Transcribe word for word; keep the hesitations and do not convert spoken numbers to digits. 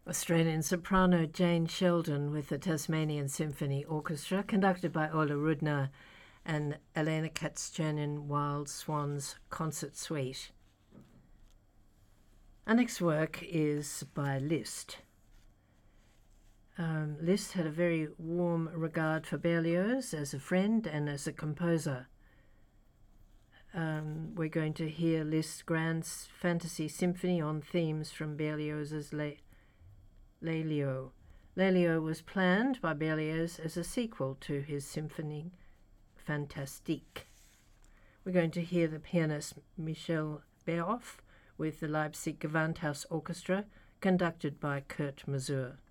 Australian soprano Jane Sheldon with the Tasmanian Symphony Orchestra, conducted by Ola Rudner and Elena Katz-Chernin Wild Swans Concert Suite. Our next work is by Liszt. Um, Liszt had a very warm regard for Berlioz as a friend and as a composer. Um, we're going to hear Liszt's Grand Fantasy Symphony on themes from Berlioz's Le- Lelio. Lelio was planned by Berlioz as a sequel to his Symphonie Fantastique. We're going to hear the pianist Michel Behoff with the Leipzig Gewandhaus Orchestra, conducted by Kurt Masur.